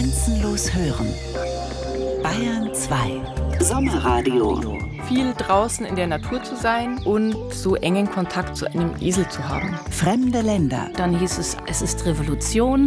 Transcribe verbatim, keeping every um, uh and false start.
Grenzenlos hören. Bayern zwei. Sommerradio. Viel draußen in der Natur zu sein und so engen Kontakt zu einem Esel zu haben. Fremde Länder. Dann hieß es, es ist Revolution.